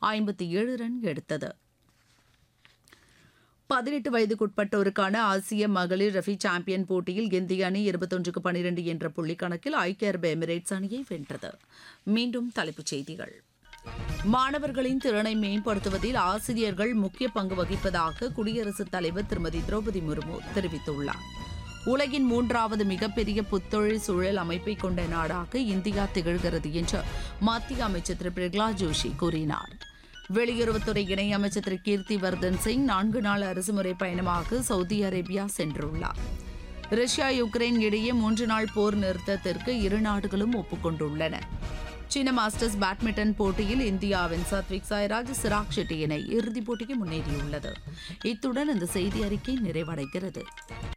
57 run எடுத்தது. 18 வயதுக்குட்பட்டோருக்கான ஆசிய மகளிர் ரஃபி சாம்பியன் போட்டியில் இந்திய அணி 21-12 என்ற புள்ளி கணக்கில் ஐக்கிய அரபு எமிரேட்ஸ் அணியை வென்றது. மீண்டும் தலைப்புச் செய்திகள். மாணவர்களின் திறனை மேம்படுத்துவதில் ஆசிரியர்கள் முக்கிய பங்கு வகிப்பதாக குடியரசுத் தலைவர் திருமதி திரௌபதி முர்மு தெரிவித்துள்ளார். உலகின் 3வது மிகப்பெரிய புத்தொழில் சூழல் அமைப்பை கொண்ட நாடாக இந்தியா திகழ்கிறது என்று மத்திய அமைச்சர் திரு பிரகலாத் ஜோஷி கூறினார். வெளியுறவுத்துறை இணையமைச்சர் திரு கீர்த்தி வர்தன் சிங் 4 நாள் அரசுமுறை பயணமாக சவுதி அரேபியா சென்றுள்ளார். ரஷ்யா யுக்ரைன் இடையே 3 நாள் போர் நிறுத்தத்திற்கு இரு நாடுகளும் ஒப்புக்கொண்டுள்ளன. சீன மாஸ்டர்ஸ் பேட்மிண்டன் போட்டியில் இந்தியாவின் சாத்விக் சாய்ராஜ் சிராக் ஷெட்டி இணை இறுதிப் போட்டிக்கு முன்னேறியுள்ளது. இத்துடன் இந்த செய்தி அறிக்கை நிறைவடைகிறது.